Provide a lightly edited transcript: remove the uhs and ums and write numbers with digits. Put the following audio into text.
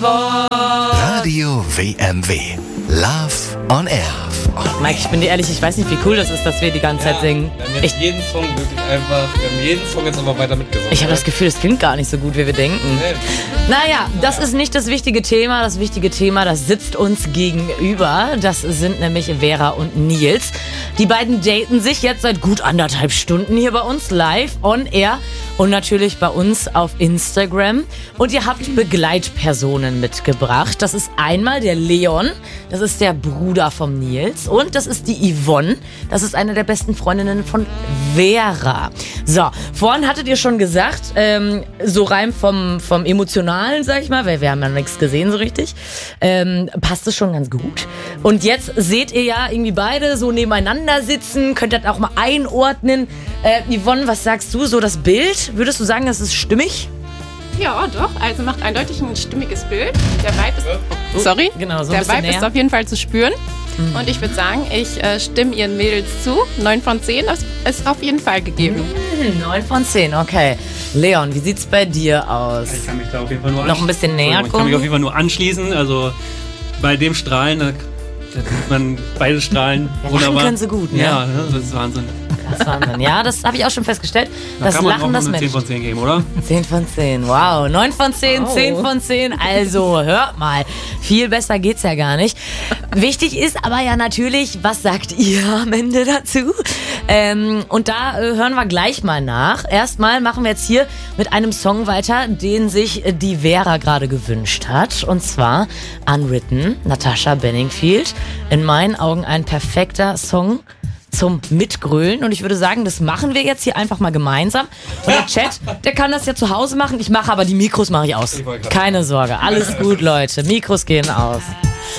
Yvonne. Radio WMW. Love on Air. Mike, ich bin dir ehrlich, ich weiß nicht, wie cool das ist, dass wir die ganze Zeit singen. Wir haben jetzt jeden Song wirklich einfach, wir haben jeden Song jetzt aber weiter mitgesungen. Ich habe das Gefühl, es klingt gar nicht so gut, wie wir denken. Nee. Naja, das ist nicht das wichtige Thema. Das wichtige Thema, das sitzt uns gegenüber. Das sind nämlich Vera und Nils. Die beiden daten sich jetzt seit gut 1,5 Stunden hier bei uns live on air und natürlich bei uns auf Instagram. Und ihr habt Begleitpersonen mitgebracht. Das ist einmal der Leon, das ist der Bruder vom Nils, und das ist die Yvonne. Das ist eine der besten Freundinnen von Vera. So, vorhin hattet ihr schon gesagt, so rein vom Emotionalen, sag ich mal, weil wir haben ja nichts gesehen so richtig, passt es schon ganz gut. Und jetzt seht ihr ja irgendwie beide so nebeneinander sitzen, könnt ihr das auch mal einordnen. Yvonne, was sagst du, so das Bild? Würdest du sagen, das ist stimmig? Ja, doch. Also macht eindeutig ein stimmiges Bild. Der Vibe ist, sorry, Genau, so ein der bisschen Vibe näher. ist auf jeden Fall zu spüren. Und ich würde sagen, ich stimme ihren Mädels zu. 9 von 10 ist auf jeden Fall gegeben. 9 von 10, okay. Leon, wie sieht's bei dir aus? Ich kann mich da auf jeden Fall nur Noch ein bisschen näher Ich kann mich kommen? auf jeden Fall nur anschließen. Also bei dem Strahlen, da sieht man beide Strahlen wunderbar. können sie gut, ne? Ja, das ist Wahnsinn. Das ist Wahnsinn. Ja, das habe ich auch schon festgestellt. Da Das kann man Lachen, auch das nur eine 10 Mensch. von 10 geben, oder? 10 von 10, wow. 9 von 10, Wow. 10 von 10. Also, hört mal. Viel besser geht's ja gar nicht. Wichtig ist aber ja natürlich, was sagt ihr am Ende dazu? Und da hören wir gleich mal nach. Erstmal machen wir jetzt hier mit einem Song weiter, den sich die Vera gerade gewünscht hat. Und zwar Unwritten, Natasha Bedingfield. In meinen Augen ein perfekter Song zum Mitgrölen, und ich würde sagen, das machen wir jetzt hier einfach mal gemeinsam. Und der Chat, der kann das ja zu Hause machen. Ich mache aber die Mikros mache ich aus. Keine Sorge, alles gut, Leute. Mikros gehen aus.